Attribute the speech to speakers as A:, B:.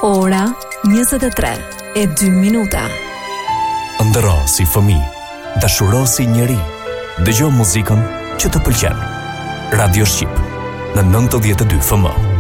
A: Ora 23:02.
B: Ndëro si fëmijë, dashuro si njeri. Dëgjo muzikën që të pëlqen. Radio Shqip në 92 FM.